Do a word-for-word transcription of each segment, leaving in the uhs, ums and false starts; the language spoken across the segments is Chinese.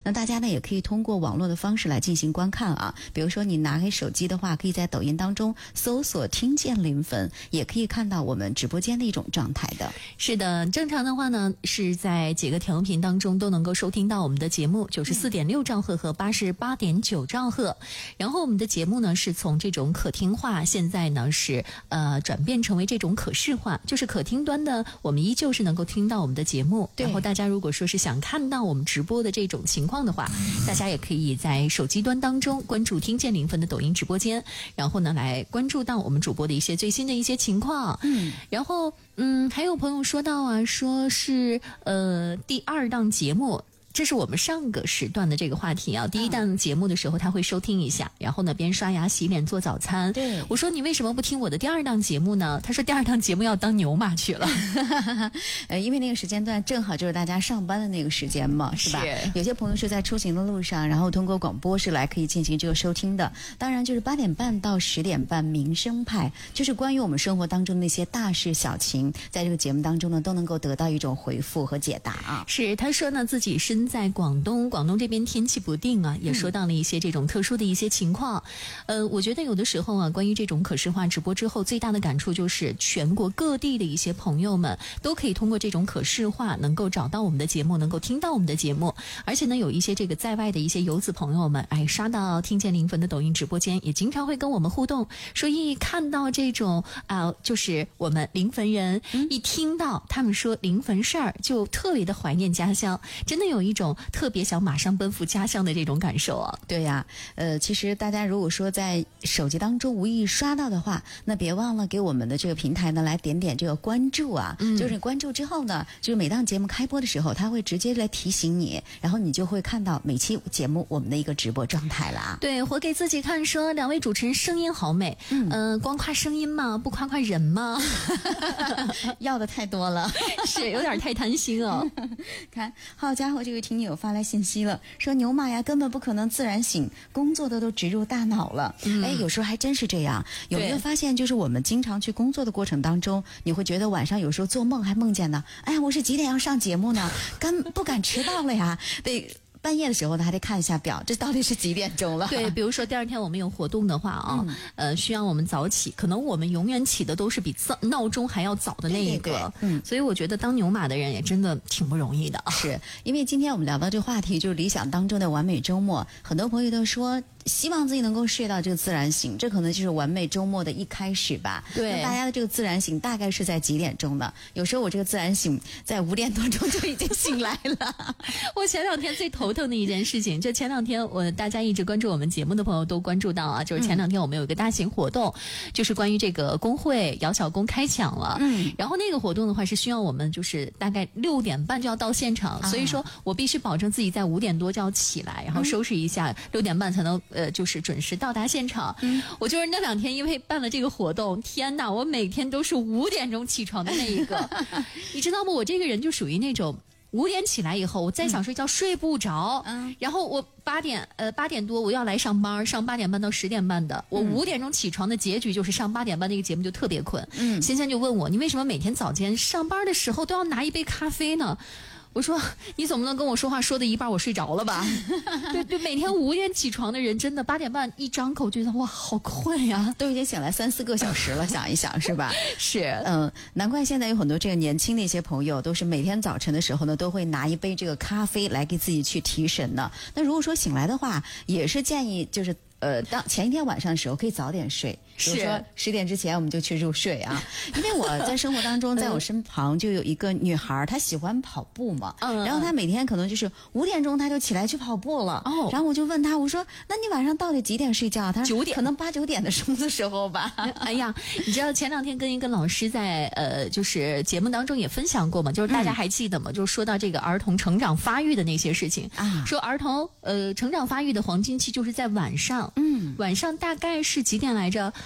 那大家呢也可以通过网络的方式来进行观看啊，比如说你拿开手机的话，可以在抖音当中搜索听见零分，也可以看到我们直播间的一种状态的。 是的，正常的话呢是在几个调频当中都能够收听到我们的节目，九十四点六兆赫和八十八点九兆赫。然后我们的节目呢是从这种可听化，现在呢是呃转变成为这种可视化，就是可听端的我们依旧是能够听到我们的节目。然后大家如果说是想看到我们直播的这种情况的话，大家也可以在手机端当中关注听见零分的抖音直播间，然后呢来关注到我们主播的一些最新的一些情况。嗯，然后嗯还有朋友说到啊，说是呃第二档节目。这是我们上个时段的这个话题啊，第一档节目的时候他会收听一下，然后呢边刷牙洗脸做早餐。 对， 我说你为什么不听我的第二档节目呢？他说第二档节目要当牛马去了。 呃，因为那个时间段正好就是大家上班的那个时间嘛，是吧？是。有些朋友是在出行的路上，然后通过广播是来可以进行这个收听的。当然就是八点半到十点半民生派，就是关于我们生活当中那些大事小情，在这个节目当中呢都能够得到一种回复和解答啊。 是，他说呢自己身在广东，广东这边天气不定啊，也说到了一些这种特殊的一些情况。嗯、呃，我觉得有的时候啊，关于这种可视化直播之后，最大的感触就是全国各地的一些朋友们都可以通过这种可视化，能够找到我们的节目，能够听到我们的节目。而且呢，有一些这个在外的一些游子朋友们，哎，刷到听见零分的抖音直播间，也经常会跟我们互动，说一看到这种啊、呃，就是我们临汾人，嗯、一听到他们说临汾事儿，就特别的怀念家乡，真的有一种特别想马上奔赴家乡的这种感受啊。 对呀，呃，其实大家如果说在手机当中无意刷到的话，那别忘了给我们的这个平台呢来点点这个关注啊。嗯，就是你关注之后呢，就是每当节目开播的时候，它会直接来提醒你，然后你就会看到每期节目我们的一个直播状态了啊。 对，活给自己看说两位主持人声音好美，嗯、呃，光夸声音吗？不夸夸人吗？ 要的太多了， 是有点太贪心哦。 看，好家伙，这位听友发来信息了，说牛马呀根本不可能自然醒，工作的都植入大脑了。嗯、哎，有时候还真是这样。有没有发现，就是我们经常去工作的过程当中，你会觉得晚上有时候做梦还梦见呢，哎呀，我是几点要上节目呢？干不敢迟到了呀，得。半夜的时候呢，还得看一下表，这到底是几点钟了？ 对，比如说第二天我们有活动的话啊，嗯、呃，需要我们早起，可能我们永远起的都是比闹钟还要早的那一个。对对对，嗯，所以我觉得当牛马的人也真的挺不容易的。 是因为今天我们聊到这个话题，就是理想当中的完美周末，很多朋友都说希望自己能够睡到这个自然醒，这可能就是完美周末的一开始吧。 对， 那大家的这个自然醒大概是在几点钟呢？有时候我这个自然醒在五点多钟就已经醒来了。 我前两天最头疼的一件事情，就前两天我大家一直关注我们节目的朋友都关注到啊，就是前两天我们有一个大型活动，嗯、就是关于这个工会姚小工开抢了。嗯，然后那个活动的话是需要我们就是大概六点半就要到现场，啊、所以说我必须保证自己在五点多就要起来，然后收拾一下，六、嗯、点半才能呃就是准时到达现场。嗯，我就是那两天因为办了这个活动，天哪，我每天都是五点钟起床的那一个，你知道吗？我这个人就属于那种。五点起来以后，我再想睡觉、嗯、睡不着，嗯，然后我八点呃八点多我要来上班，上八点半到十点半的，我五点钟起床的结局就是上八点半那个节目就特别困。嗯，先生就问我，你为什么每天早间上班的时候都要拿一杯咖啡呢？我说你总不能跟我说话说的一半我睡着了吧？对对，每天五点起床的人真的八点半一张口觉得哇好困呀， 都已经醒来三四个小时了，想一想是吧？ 是， 嗯，难怪现在有很多这个年轻的一些朋友都是每天早晨的时候呢都会拿一杯这个咖啡来给自己去提神呢。那如果说醒来的话，也是建议就是。呃，当前一天晚上的时候可以早点睡，比如说十点之前我们就去入睡啊。因为我在生活当中，在我身旁就有一个女孩，她喜欢跑步嘛，嗯，然后她每天可能就是五点钟她就起来去跑步了。哦，然后我就问她，我说：“那你晚上到底几点睡觉？”她说：“九点，可能八九点的钟的时候吧。” 哎呀，你知道前两天跟一个老师在呃，就是节目当中也分享过嘛，就是大家还记得吗？嗯、就是说到这个儿童成长发育的那些事情啊，说儿童呃成长发育的黄金期就是在晚上。嗯，晚上大概是几点来着？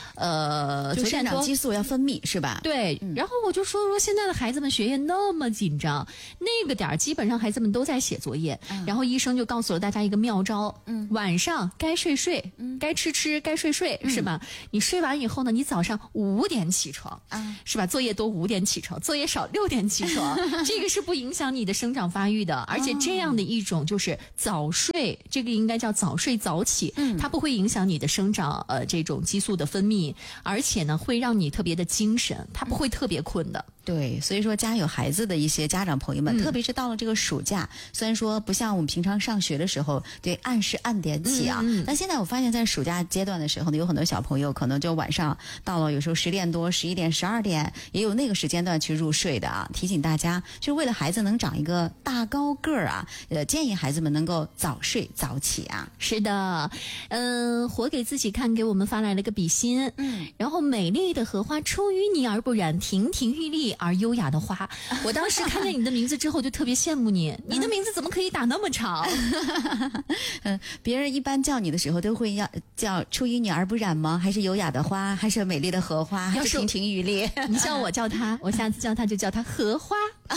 呃， 就生长激素要分泌是吧？ 对、嗯，然后我就说说现在的孩子们学业那么紧张，那个点儿基本上孩子们都在写作业、嗯，然后医生就告诉了大家一个妙招，嗯，晚上该睡睡，嗯，该吃吃，该睡睡、嗯，是吧？你睡完以后呢，你早上五点起床，啊，是吧？作业多五点起床，作业少六点起床，这个是不影响你的生长发育的，而且这样的一种就是早睡，这个应该叫早睡早起，嗯，它不会影响你的生长，呃，这种激素的分泌，而且呢，会让你特别的精神，它不会特别困的。 对，所以说家有孩子的一些家长朋友们、嗯、特别是到了这个暑假，虽然说不像我们平常上学的时候对按时按点起啊、嗯嗯、但现在我发现在暑假阶段的时候呢，有很多小朋友可能就晚上到了有时候十点多十一点十二点也有那个时间段去入睡的啊。提醒大家就是为了孩子能长一个大高个儿啊，呃，建议孩子们能够早睡早起啊。 是的，嗯、呃，活给自己看给我们发来了个比心，嗯，然后美丽的荷花出淤泥而不染，亭亭玉立而优雅的花，我当时看见你的名字之后就特别羡慕你，你的名字怎么可以打那么长？ 嗯，别人一般叫你的时候都会要叫出淤泥而不染吗？还是优雅的花？还是美丽的荷花？还是亭亭玉立？ 你叫我叫他，我下次叫他就叫他荷花。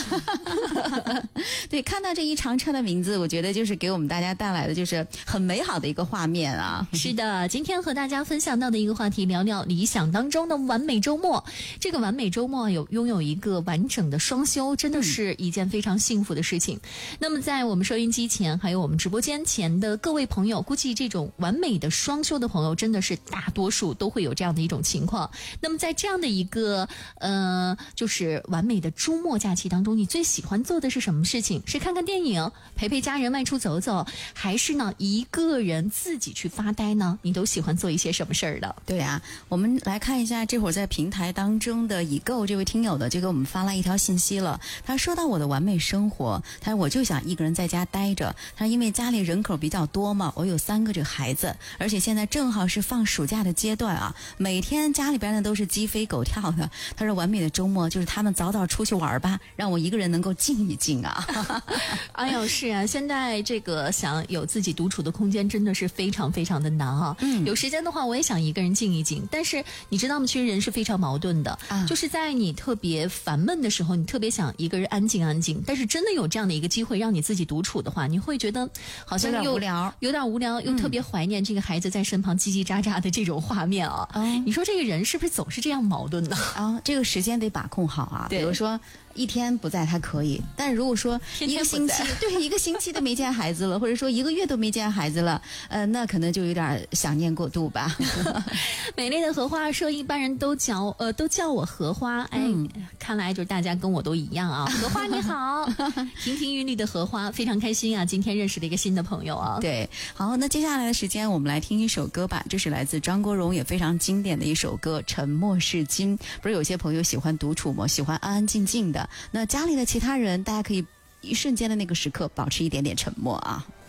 对，看到这一长串的名字，我觉得就是给我们大家带来的就是很美好的一个画面啊。 是的，今天和大家分享到的一个话题，聊聊理想当中的完美周末。这个完美周末有拥有一个完整的双休，真的是一件非常幸福的事情。嗯、那么在我们收音机前还有我们直播间前的各位朋友，估计这种完美的双休的朋友真的是大多数都会有这样的一种情况。那么在这样的一个呃就是完美的周末假期当中，你最喜欢做的是什么事情？是看看电影，陪陪家人外出走走，还是呢一个人自己去发呆呢？你都喜欢做一些什么事儿的？ 对啊，我们来看一下这会儿在平台当中的已购这位听友的就给我们发来一条信息了。他说到我的完美生活，他说我就想一个人在家待着。他因为家里人口比较多嘛，我有三个这个孩子，而且现在正好是放暑假的阶段啊，每天家里边呢都是鸡飞狗跳的。他说完美的周末就是他们早早出去玩吧，让我一个人能够静一静啊。 哎呦，是啊，现在这个想有自己独处的空间真的是非常非常的难啊。嗯，有时间的话我也想一个人静一静，但是你知道吗？其实人是非常矛盾的，啊、就是在你特别烦闷的时候，你特别想一个人安静安静，但是真的有这样的一个机会让你自己独处的话，你会觉得好像又有点无聊， 有点无聊，又特别怀念这个孩子在身旁叽叽喳喳的这种画面啊。嗯、你说这个人是不是总是这样矛盾的啊？这个时间得把控好啊，比如说。一天不在他可以，但如果说一个星期，对，一个星期都没见孩子了，或者说一个月都没见孩子了，呃，那可能就有点想念过度吧。 美丽的荷花说，一般人都叫呃都叫我荷花，哎、嗯，看来就是大家跟我都一样啊。荷花你好，亭亭玉立的荷花，非常开心啊！今天认识了一个新的朋友啊。 对，好，那接下来的时间我们来听一首歌吧，这是来自张国荣也非常经典的一首歌《沉默是金》。不是有些朋友喜欢独处吗？喜欢安安静静的。那家里的其他人，大家可以一瞬间的那个时刻保持一点点沉默啊。